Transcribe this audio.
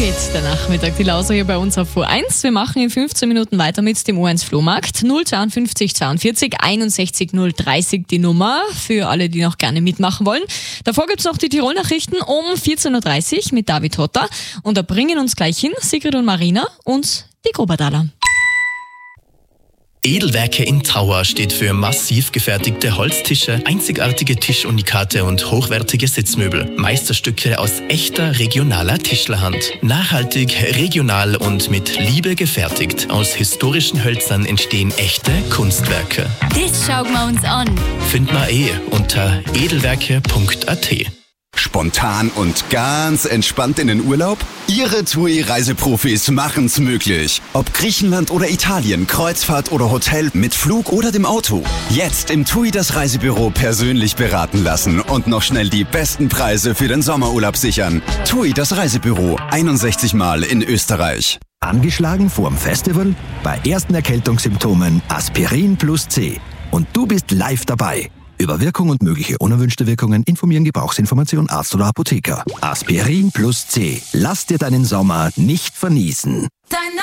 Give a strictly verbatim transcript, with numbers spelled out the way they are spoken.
geht der Nachmittag. Die Lauser hier bei uns auf U eins. Wir machen in fünfzehn Minuten weiter mit dem U eins Flohmarkt. null zweiundfünfzig zweiundvierzig einundsechzig null dreißig die Nummer für alle, die noch gerne mitmachen wollen. Davor gibt's noch die Tirol-Nachrichten um vierzehn Uhr dreißig mit David Hotter. Und da bringen uns gleich hin Sigrid und Marina und die Grobadaler. Edelwerke in Tauer steht für massiv gefertigte Holztische, einzigartige Tischunikate und hochwertige Sitzmöbel. Meisterstücke aus echter regionaler Tischlerhand. Nachhaltig, regional und mit Liebe gefertigt. Aus historischen Hölzern entstehen echte Kunstwerke. Das schauen wir uns an. Find mal eh unter edelwerke punkt a t. Spontan und ganz entspannt in den Urlaub? Ihre T U I-Reiseprofis machen's möglich. Ob Griechenland oder Italien, Kreuzfahrt oder Hotel, mit Flug oder dem Auto. Jetzt im T U I das Reisebüro persönlich beraten lassen und noch schnell die besten Preise für den Sommerurlaub sichern. T U I das Reisebüro, einundsechzig Mal in Österreich. Angeschlagen vorm Festival? Bei ersten Erkältungssymptomen Aspirin plus C. Und du bist live dabei. Über Wirkung und mögliche unerwünschte Wirkungen informieren Gebrauchsinformation Arzt oder Apotheker. Aspirin plus C. Lass dir deinen Sommer nicht vernießen. Dein